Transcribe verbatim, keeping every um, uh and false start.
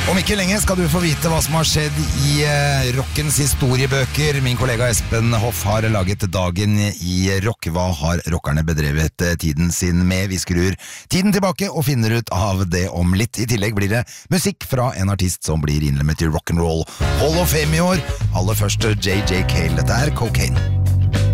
Om ikke lenge skal du få vite hva som har skjedd i uh, rockens historiebøker. Min kollega Espen Hoff har laget dagen i rock. Hva har rockerne bedrevet uh, tiden sin med? Vi skrur tiden tilbake og finner ut av det om litt. I tillegg blir det musikk fra en artist som blir innlemmet i rock'n'roll Hall of Fame i år. Aller først J J Cale. Dette er Cocaine.